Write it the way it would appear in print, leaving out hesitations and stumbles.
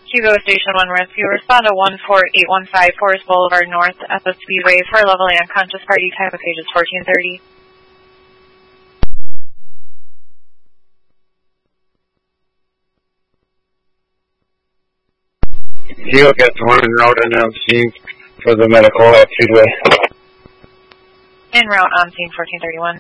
Hugo Station 1 Rescue, respond to 14815 Forest Boulevard North at the Speedway for a level unconscious party. Time of page is 1430. Hugo gets one en route and on scene for the medical at Speedway. En route on scene 1431.